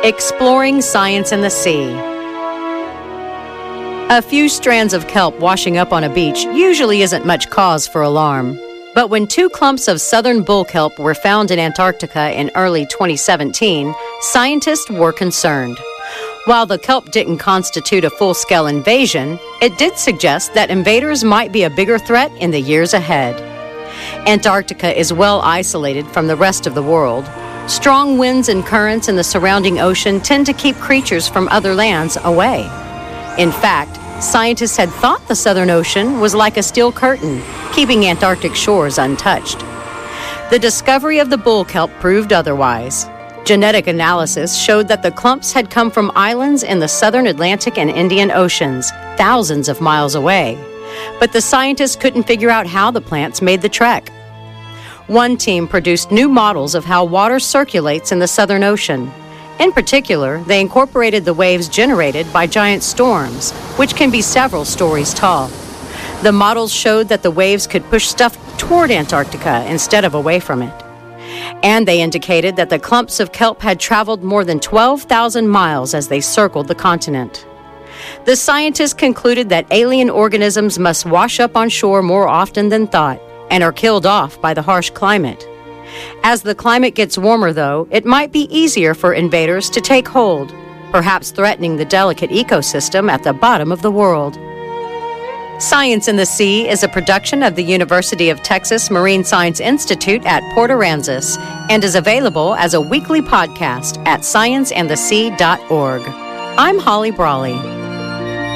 Exploring Science in the Sea. A few strands of kelp washing up on a beach usually isn't much cause for alarm. But when 2 clumps of southern bull kelp were found in Antarctica in early 2017, scientists were concerned. While the kelp didn't constitute a full-scale invasion, it did suggest that invaders might be a bigger threat in the years ahead. Antarctica is well isolated from the rest of the world. Strong winds and currents in the surrounding ocean tend to keep creatures from other lands away. In fact, scientists had thought the Southern Ocean was like a steel curtain, keeping Antarctic shores untouched. The discovery of the bull kelp proved otherwise. Genetic analysis showed that the clumps had come from islands in the southern Atlantic and Indian Oceans, thousands of miles away. But the scientists couldn't figure out how the plants made the trek. One team produced new models of how water circulates in the Southern Ocean. In particular, they incorporated the waves generated by giant storms, which can be several stories tall. The models showed that the waves could push stuff toward Antarctica instead of away from it. And they indicated that the clumps of kelp had traveled more than 12,000 miles as they circled the continent. The scientists concluded that alien organisms must wash up on shore more often than thought and are killed off by the harsh climate. As the climate gets warmer, though, it might be easier for invaders to take hold, perhaps threatening the delicate ecosystem at the bottom of the world. Science in the Sea is a production of the University of Texas Marine Science Institute at Port Aransas and is available as a weekly podcast at scienceandthesea.org. I'm Holly Brawley.